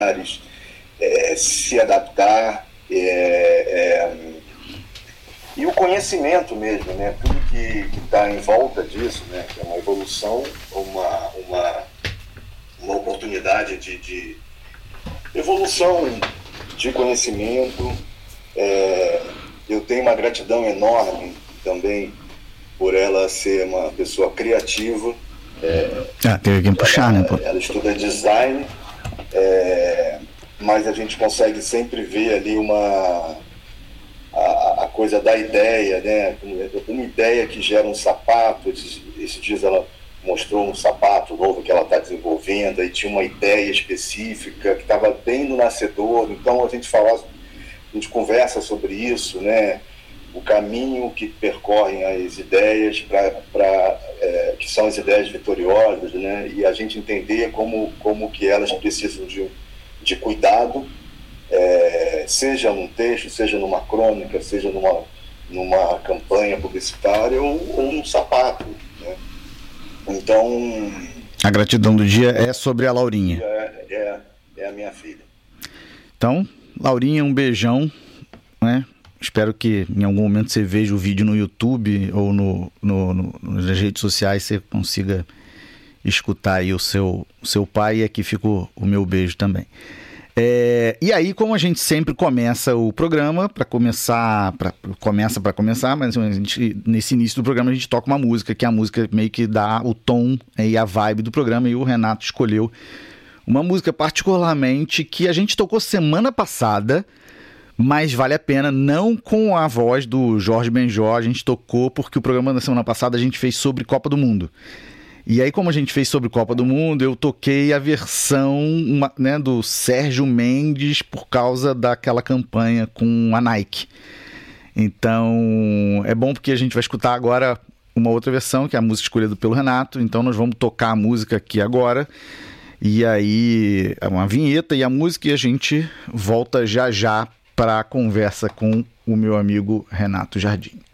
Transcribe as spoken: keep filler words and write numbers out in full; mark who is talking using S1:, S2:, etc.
S1: é, se adaptar, é, é, e o conhecimento mesmo, né? Tudo que está em volta disso, né? Que é uma evolução, uma, uma, uma oportunidade de, de evolução de conhecimento. É, eu tenho uma gratidão enorme também por ela ser uma pessoa criativa. É,
S2: ah, teve que puxar,
S1: ela,
S2: né? Pô?
S1: Ela estuda design, é, mas a gente consegue sempre ver ali uma a, a coisa da ideia, né? Uma ideia que gera um sapato. Esses, esses dias ela mostrou um sapato novo que ela está desenvolvendo, e tinha uma ideia específica que estava bem no nascedor. Então a gente fala, a gente conversa sobre isso, né? O caminho que percorrem as ideias, para é, que são as ideias vitoriosas, né? E a gente entender como, como que elas precisam de, de cuidado, é, seja num texto, seja numa crônica, seja numa, numa campanha publicitária ou, ou num sapato, né? Então...
S2: A gratidão do dia é sobre a Laurinha.
S1: É, é, é a minha filha.
S2: Então, Laurinha, um beijão, né? Espero que em algum momento você veja o vídeo no YouTube ou no, no, no, nas redes sociais, você consiga escutar aí o seu, o seu pai, e aqui fica o, o meu beijo também. É, e aí, como a gente sempre começa o programa, para começar, pra, começa para começar, mas a gente, nesse início do programa a gente toca uma música, que é a música meio que dá o tom, é, e a vibe do programa, e o Renato escolheu uma música particularmente que a gente tocou semana passada, mas vale a pena, não com a voz do Jorge Benjor, a gente tocou porque o programa da semana passada a gente fez sobre Copa do Mundo. E aí, como a gente fez sobre Copa do Mundo, eu toquei a versão, uma, né, do Sérgio Mendes por causa daquela campanha com a Nike. Então, é bom porque a gente vai escutar agora uma outra versão, que é a música escolhida pelo Renato. Então, nós vamos tocar a música aqui agora. E aí, é uma vinheta e a música, e a gente volta já já para a conversa com o meu amigo Renato Jardim.